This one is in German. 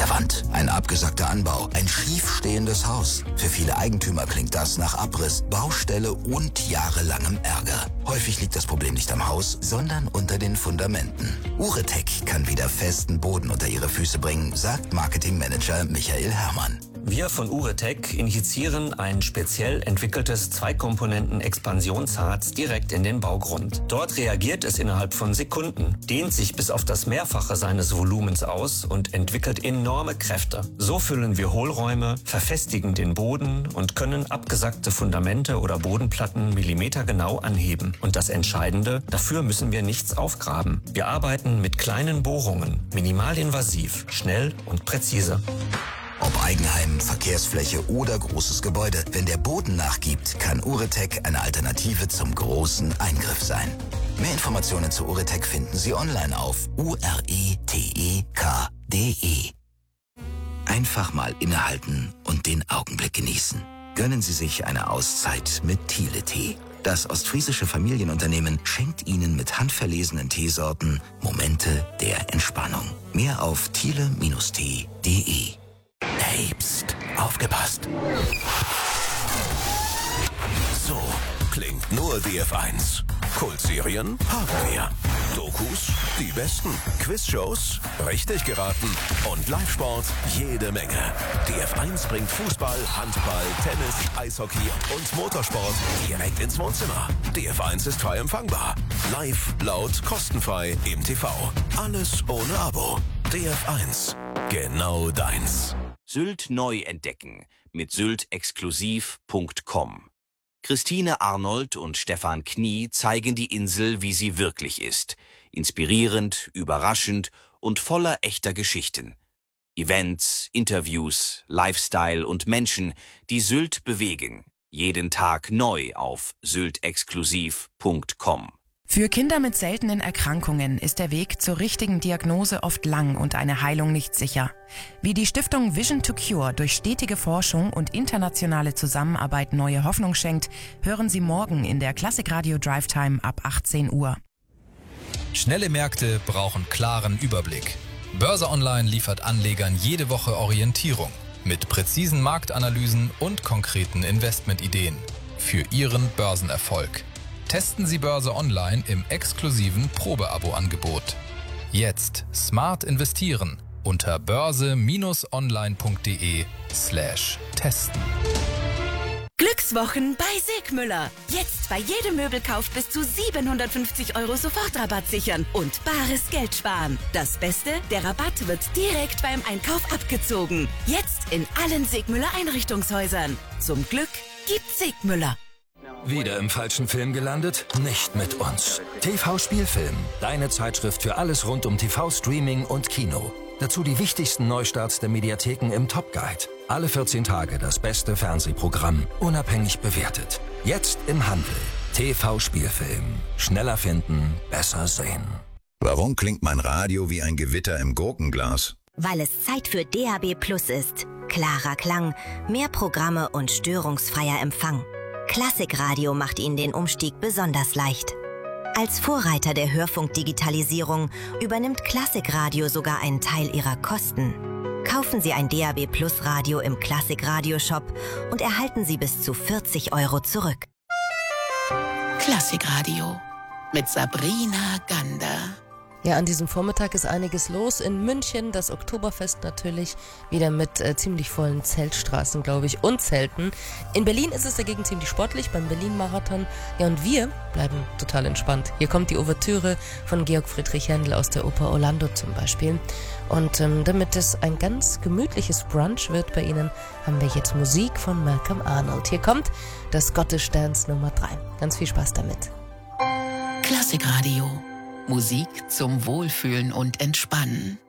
der Wand, ein abgesackter Anbau, ein schiefstehendes Haus. Für viele Eigentümer klingt das nach Abriss, Baustelle und jahrelangem Ärger. Häufig liegt das Problem nicht am Haus, sondern unter den Fundamenten. Uretech kann wieder festen Boden unter ihre Füße bringen, sagt Marketingmanager Michael Herrmann. Wir von Uretech injizieren ein speziell entwickeltes Zweikomponenten-Expansionsharz direkt in den Baugrund. Dort reagiert es innerhalb von Sekunden, dehnt sich bis auf das Mehrfache seines Volumens aus und entwickelt enorme Kräfte. So füllen wir Hohlräume, verfestigen den Boden und können abgesackte Fundamente oder Bodenplatten millimetergenau anheben. Und das Entscheidende, dafür müssen wir nichts aufgraben. Wir arbeiten mit kleinen Bohrungen, minimalinvasiv, schnell und präzise. Ob Eigenheim, Verkehrsfläche oder großes Gebäude, wenn der Boden nachgibt, kann Uretech eine Alternative zum großen Eingriff sein. Mehr Informationen zu Uretech finden Sie online auf uretech.de. Einfach mal innehalten und den Augenblick genießen. Gönnen Sie sich eine Auszeit mit Thiele-Tee. Das ostfriesische Familienunternehmen schenkt Ihnen mit handverlesenen Teesorten Momente der Entspannung. Mehr auf thiele-tee.de. Hey, pst, aufgepasst. So klingt nur DF1. Kultserien haben wir. Dokus, die besten. Quizshows, richtig geraten. Und Live-Sport, jede Menge. DF1 bringt Fußball, Handball, Tennis, Eishockey und Motorsport direkt ins Wohnzimmer. DF1 ist frei empfangbar. Live, laut, kostenfrei im TV. Alles ohne Abo. DF1, genau deins. Sylt neu entdecken mit syltexklusiv.com. Christine Arnold und Stefan Knie zeigen die Insel, wie sie wirklich ist. Inspirierend, überraschend und voller echter Geschichten. Events, Interviews, Lifestyle und Menschen, die Sylt bewegen. Jeden Tag neu auf syltexklusiv.com. Für Kinder mit seltenen Erkrankungen ist der Weg zur richtigen Diagnose oft lang und eine Heilung nicht sicher. Wie die Stiftung Vision to Cure durch stetige Forschung und internationale Zusammenarbeit neue Hoffnung schenkt, hören Sie morgen in der Klassikradio Drive Time ab 18 Uhr. Schnelle Märkte brauchen klaren Überblick. Börse Online liefert Anlegern jede Woche Orientierung mit präzisen Marktanalysen und konkreten Investmentideen für Ihren Börsenerfolg. Testen Sie Börse Online im exklusiven Probeabo-Angebot. Jetzt smart investieren unter börse-online.de/testen. Glückswochen bei Sigmüller. Jetzt bei jedem Möbelkauf bis zu 750 € Sofortrabatt sichern und bares Geld sparen. Das Beste, der Rabatt wird direkt beim Einkauf abgezogen. Jetzt in allen Sigmüller Einrichtungshäusern. Zum Glück gibt Sigmüller. Wieder im falschen Film gelandet? Nicht mit uns. TV Spielfilm, deine Zeitschrift für alles rund um TV-Streaming und Kino. Dazu die wichtigsten Neustarts der Mediatheken im Top Guide. Alle 14 Tage das beste Fernsehprogramm, unabhängig bewertet. Jetzt im Handel. TV Spielfilm. Schneller finden, besser sehen. Warum klingt mein Radio wie ein Gewitter im Gurkenglas? Weil es Zeit für DAB+ ist. Klarer Klang, mehr Programme und störungsfreier Empfang. Klassikradio macht Ihnen den Umstieg besonders leicht. Als Vorreiter der Hörfunkdigitalisierung übernimmt Klassikradio sogar einen Teil Ihrer Kosten. Kaufen Sie ein DAB+ Radio im Klassikradio-Shop und erhalten Sie bis zu 40 € zurück. Klassikradio mit Sabrina Gander. Ja, an diesem Vormittag ist einiges los. In München das Oktoberfest natürlich wieder mit ziemlich vollen Zeltstraßen, glaube ich, und Zelten. In Berlin ist es dagegen ziemlich sportlich beim Berlin-Marathon. Ja, und wir bleiben total entspannt. Hier kommt die Ouvertüre von Georg Friedrich Händel aus der Oper Orlando zum Beispiel. Und damit es ein ganz gemütliches Brunch wird bei Ihnen, haben wir jetzt Musik von Malcolm Arnold. Hier kommt das Gottessterns Nummer 3. Ganz viel Spaß damit. Klassikradio. Musik zum Wohlfühlen und Entspannen.